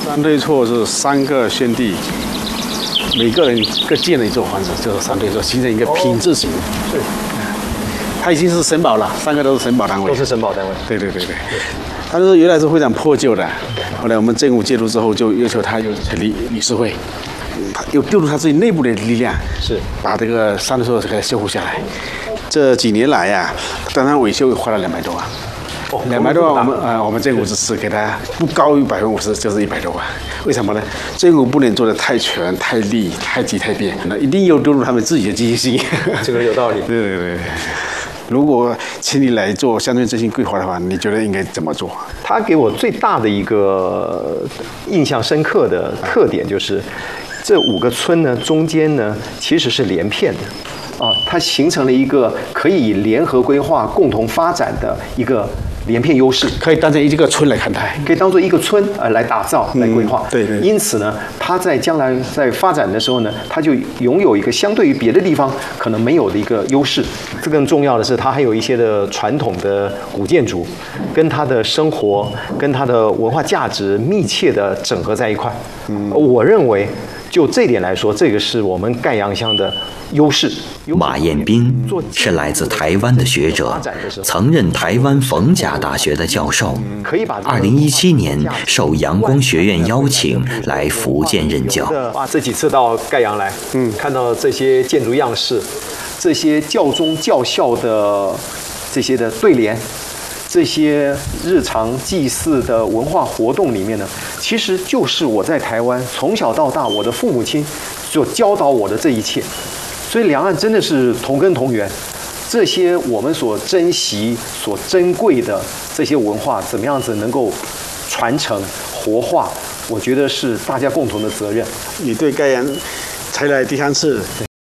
三对厝是3个兄弟，每个人各建了一座房子，就是三对厝，形成一个品质型。 是， 它已经是省保了，3个都是省保单位。 都是省保单位。 对。他说原来是非常破旧的，后来我们政府介入之后，就要求他有成立理事会，又调入他自己内部的力量， 是把这个三对厝给它修复下来。这几年来呀，单单维修花了200多万。200多万，我们政府支持给他不高于50%，就是100多万。为什么呢？政府不能做的太全、太利、太急、太变，那一定要丢入他们自己的积极性。 这个有道理。 对。如果请你来做乡村振兴规划的话，你觉得应该怎么做？ 他给我最大的一个印象深刻的特点就是，这5个村呢中间呢其实是连片的。它形成了一个可以联合规划、共同发展的一个连片优势， 可以当成一个村来看待， 可以当做一个村来打造、来规划。 对。 因此呢，它在将来在发展的时候呢，它就拥有一个相对于别的地方可能没有的一个优势。这更重要的是，它还有一些的传统的古建筑，跟它的生活、跟它的文化价值密切的整合在一块。我认为，就这点来说，这个是我们盖阳乡的优势。 马彦斌是来自台湾的学者，曾任台湾逢甲大学的教授。2017年受阳光学院邀请来福建任教。 这几次到盖阳来，看到这些建筑样式，这些教宗教校的这些的对联，这些日常祭祀的文化活动里面呢，其实就是我在台湾从小到大，我的父母亲所教导我的这一切。所以两岸真的是同根同源，这些我们所珍惜、所珍贵的这些文化，怎么样子能够传承、活化？我觉得是大家共同的责任。 你对盖阳才来第3次，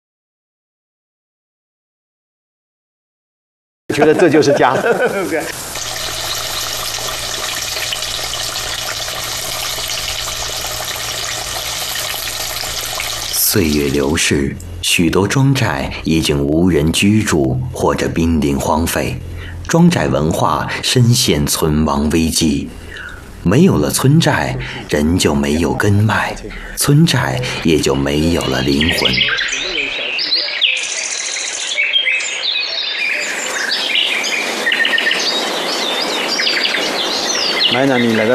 我觉得这就是家。 岁月流逝，许多庄寨已经无人居住或者濒临荒废，庄寨文化深陷存亡危机。没有了村寨，人就没有根脉，村寨也就没有了灵魂。 来，那你来到